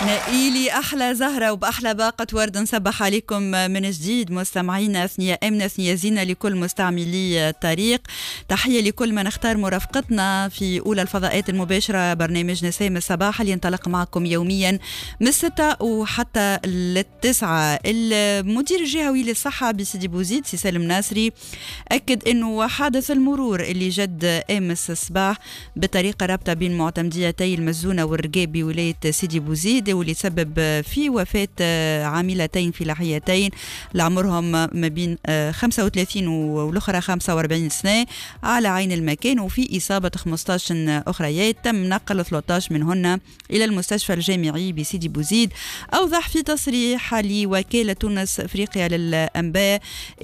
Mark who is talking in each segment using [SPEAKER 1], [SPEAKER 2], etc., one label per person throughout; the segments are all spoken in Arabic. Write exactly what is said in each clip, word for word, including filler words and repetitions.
[SPEAKER 1] نائلي أحلى زهرة وبأحلى باقة ورد نصبح عليكم من جديد مستمعينا ثنية أمنة ثنية زينة لكل مستعملي الطريق. تحية لكل من اختار مرافقتنا في أولى الفضاءات المباشرة برنامج نسيم الصباح اللي ينطلق معكم يوميا من الستة وحتى للتسعة. المدير الجهوي للصحة بسيدي بوزيد سي سالم ناصري أكد أنه حادث المرور اللي جد أمس الصباح بطريقة رابطة بين معتمديتي المزونة والرقاب بولاية سيدي بوزيد واللي تسبب في وفاة عاملتين فلاحيتين لعمرهم ما بين خمسة وثلاثين والأخرى خمسة وأربعين سنة على عين المكان، وفي إصابة خمسة عشر أخريات تم نقل ثلاثة عشر منهن إلى المستشفى الجامعي بسيدي بوزيد. أوضح في تصريح لوكالة تونس أفريقيا للأنباء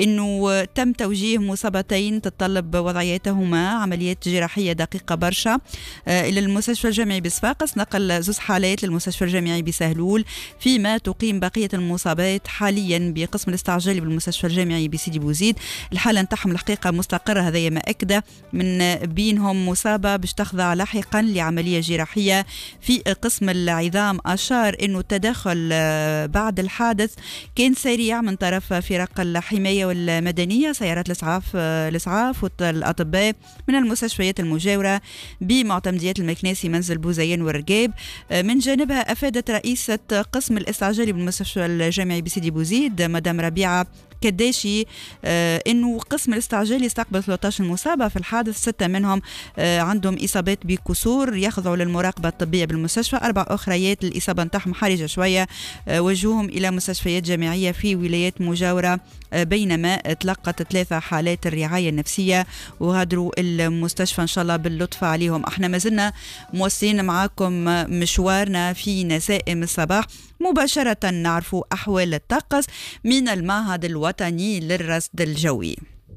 [SPEAKER 1] أنه تم توجيه مصابتين تتطلب وضعيتهما عمليات جراحية دقيقة برشا إلى المستشفى الجامعي بصفاقس، نقل زوج حالات للمستشفى الجامعي بسهلول، فيما تقيم بقية المصابات حاليا بقسم الاستعجالي بالمستشفى الجامعي بسيدي بوزيد. الحالة نتاعهم الحقيقة مستقرة، هذا ما أكد من بينهم مصابة باش تخضع لاحقا لعملية جراحية في قسم العظام. أشار أنه التدخل بعد الحادث كان سريع من طرف فرق الحماية والمدنية، سيارات الإسعاف الإسعاف والأطباء من المستشفيات المجاورة بمعتمديات المكناسي منزل بوزيان والرقاب. من جانبها أفادت رئيسة قسم الاستعجالي بالمستشفى الجامعي بسيدي بوزيد مدام ربيعة كداشي آه انه قسم الاستعجالي استقبل ثلاثة عشر مصابة في الحادث، ستة منهم آه عندهم اصابات بكسور يخضعوا للمراقبة الطبية بالمستشفى، اربع اخريات الاصابة نتاعهم حرجة شوية آه وجهوهم الى مستشفيات جامعية في ولايات مجاورة، آه بينما تلقت ثلاثة حالات الرعاية النفسية وغادروا المستشفى ان شاء الله باللطف عليهم. احنا ما زلنا مواصلين معاكم مشوارنا في نسائم الصباح، مباشرة نعرفوا أحوال الطقس من المعهد الوطني للرصد الجوي.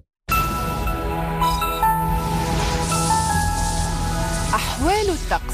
[SPEAKER 2] أحوال الطقس.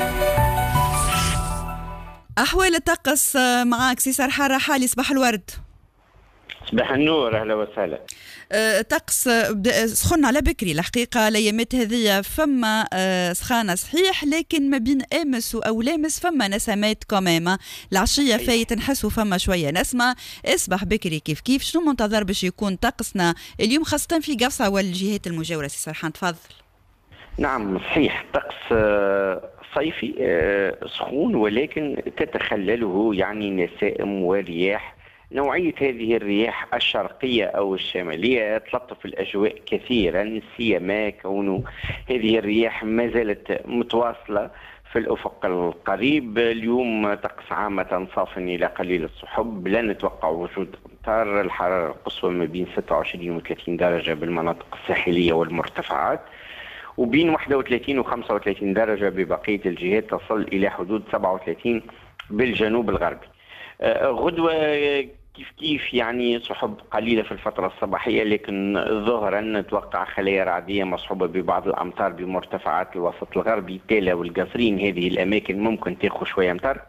[SPEAKER 1] أحوال الطقس معاك سي سرحان رحالي، صباح الورد.
[SPEAKER 3] صباح النور، أهلا وسهلا.
[SPEAKER 1] أه طقس سخن على بكري الحقيقة الأيامات هذه، فما أه سخانة صحيح، لكن ما بين أمس أو لامس فما نسمات كمامة. العشية فايت نحسوا فما شوية نسمة، اصبح بكري كيف كيف. شنو منتظر باش يكون طقسنا اليوم خاصة في قفصة والجهات المجاورة؟ سي سرحان تفضل.
[SPEAKER 3] نعم صحيح، طقس صيفي سخون ولكن تتخلله يعني نسائم ورياح. نوعية هذه الرياح الشرقية أو الشمالية تلطف الأجواء كثيرا، سيما كون هذه الرياح ما زالت متواصلة في الأفق القريب. اليوم طقس عامة صاف إلى قليل السحب، لا نتوقع وجود أمطار. الحرارة القصوى ما بين ستة وعشرين و ثلاثين درجة بالمناطق الساحلية والمرتفعات، وبين واحد وثلاثين و خمسة وثلاثين درجة ببقية الجهات، تصل إلى حدود سبعة وثلاثين بالجنوب الغربي. آه غدوة كيف كيف يعني سحب قليلة في الفترة الصباحية، لكن ظهرا نتوقع خلايا رعدية مصحوبة ببعض الأمطار بمرتفعات الوسط الغربي، تالا والقصرين. هذه الأماكن ممكن تاخذ شوية أمطار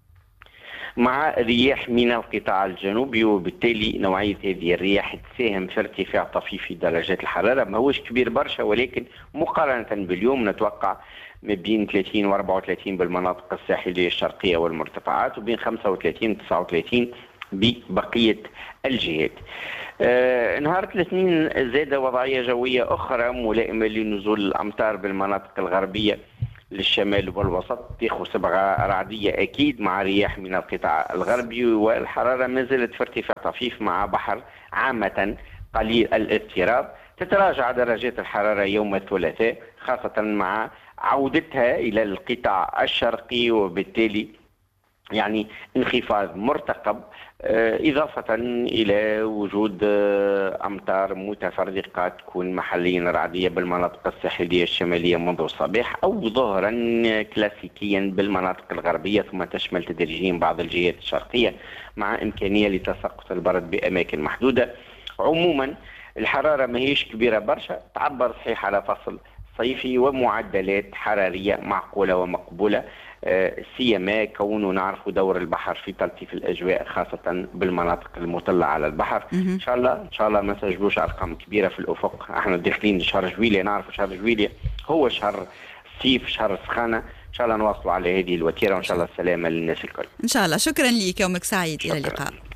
[SPEAKER 3] مع رياح من القطاع الجنوبي، وبالتالي نوعية هذه الرياح تساهم في ارتفاع طفيف في درجات الحرارة. ما هوش كبير برشا، ولكن مقارنة باليوم نتوقع ما بين ثلاثين و أربعة وثلاثين بالمناطق الساحلية الشرقية والمرتفعات، وبين خمسة وثلاثين و تسعة وثلاثين ببقية الجهات. آه نهار الاثنين زاد وضعية جوية أخرى ملائمة لنزول الأمطار بالمناطق الغربية للشمال والوسط، تاخذ صبغة رعدية أكيد مع رياح من القطاع الغربي، والحرارة ما زالت في ارتفاع طفيف مع بحر عامة قليل الاضطراب. تتراجع درجات الحرارة يوم الثلاثاء خاصة مع عودتها إلى القطاع الشرقي، وبالتالي يعني انخفاض مرتقب، إضافة إلى وجود أمطار متفرقة تكون محليا رعدية بالمناطق الساحلية الشمالية منذ الصباح، أو ظهرا كلاسيكيا بالمناطق الغربية، ثم تشمل تدريجيا بعض الجهات الشرقية مع إمكانية لتساقط البرد بأماكن محدودة. عموما الحرارة ما هيش كبيرة برشا، تعبر صحيح على فصل صيفي ومعدلات حرارية معقولة ومقبولة، سيما كونه نعرف دور البحر في تلطيف الأجواء خاصة بالمناطق المطلة على البحر. إن شاء الله إن شاء الله ما سجلوش أرقام كبيرة في الأفق. احنا داخلين شهر جويلية، نعرف شهر جويلية هو شهر صيف، شهر سخانة، ان شاء الله نواصلوا على هذه الوتيره وان شاء الله السلامه للناس الكل.
[SPEAKER 1] ان شاء الله. شكرا لك، يومك سعيد.
[SPEAKER 3] شكرا.
[SPEAKER 1] الى اللقاء.